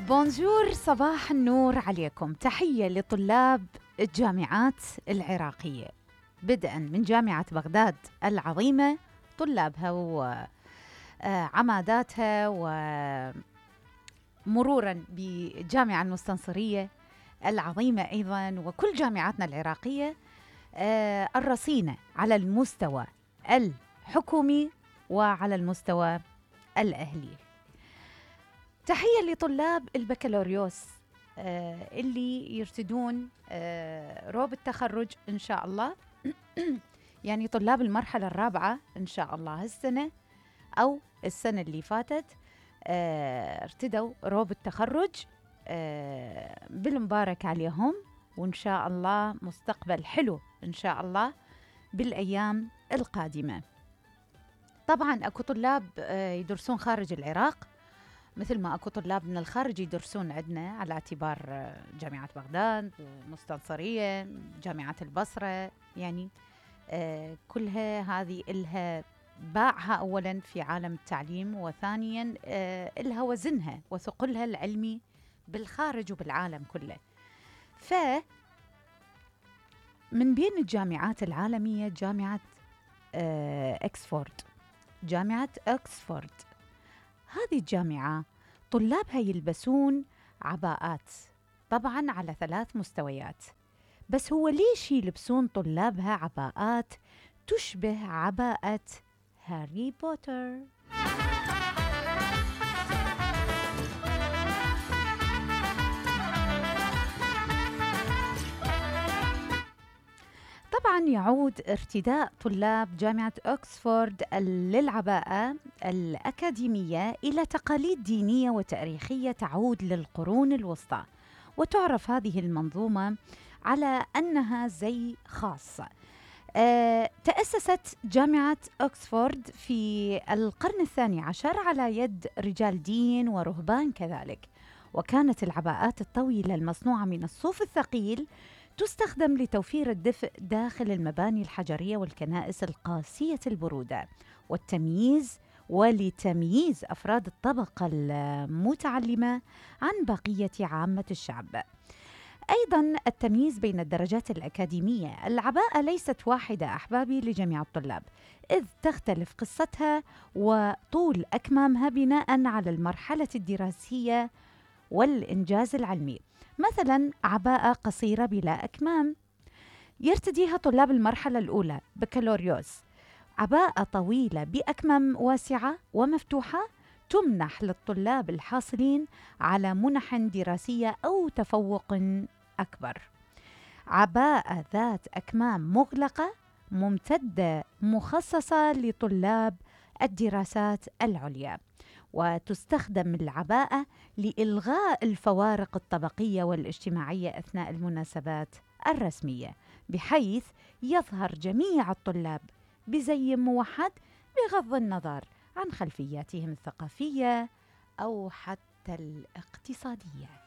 بونجور، صباح النور عليكم. تحية لطلاب الجامعات العراقية، بدءا من جامعة بغداد العظيمة، طلابها وعماداتها، ومرورا بالجامعة المستنصرية العظيمة أيضا، وكل جامعاتنا العراقية الرصينة على المستوى الحكومي وعلى المستوى الأهلي. تحية لطلاب البكالوريوس اللي يرتدون روب التخرج إن شاء الله يعني طلاب المرحلة الرابعة إن شاء الله السنة أو السنة اللي فاتت ارتدوا روب التخرج، بالمبارك عليهم، وإن شاء الله مستقبل حلو إن شاء الله بالأيام القادمة. طبعا أكو طلاب يدرسون خارج العراق، مثل ما أكو طلاب من الخارج يدرسون عندنا، على اعتبار جامعة بغداد، مستنصرية، جامعة البصرة، يعني كلها هذه إلها باعها أولا في عالم التعليم، وثانيا إلها وزنها وثقلها العلمي بالخارج وبالعالم كله. فمن بين الجامعات العالمية جامعة جامعة أكسفورد. هذه الجامعة طلابها يلبسون عباءات، طبعا على 3 مستويات. بس هو ليش يلبسون طلابها عباءات تشبه عباءة هاري بوتر؟ طبعا يعود ارتداء طلاب جامعة أكسفورد للعباءة الأكاديمية إلى تقاليد دينية وتاريخية تعود للقرون الوسطى، وتعرف هذه المنظومة على أنها زي خاص. تأسست جامعة أكسفورد في القرن 12 على يد رجال دين ورهبان كذلك، وكانت العباءات الطويلة المصنوعة من الصوف الثقيل تستخدم لتوفير الدفء داخل المباني الحجرية والكنائس القاسية البرودة، والتمييز ولتمييز أفراد الطبقة المتعلمة عن بقية عامة الشعب. أيضا التمييز بين الدرجات الأكاديمية. العباءة ليست واحدة أحبابي لجميع الطلاب، إذ تختلف قصتها وطول أكمامها بناء على المرحلة الدراسية والإنجاز العلمي. مثلا عباءة قصيرة بلا أكمام يرتديها طلاب المرحلة الأولى بكالوريوس. عباءة طويلة بأكمام واسعة ومفتوحة تمنح للطلاب الحاصلين على منح دراسية أو تفوق أكبر. عباءة ذات أكمام مغلقة ممتدة مخصصة لطلاب الدراسات العليا، وتستخدم العباءة لإلغاء الفوارق الطبقية والاجتماعية أثناء المناسبات الرسمية، بحيث يظهر جميع الطلاب بزي موحد بغض النظر عن خلفياتهم الثقافية أو حتى الاقتصادية.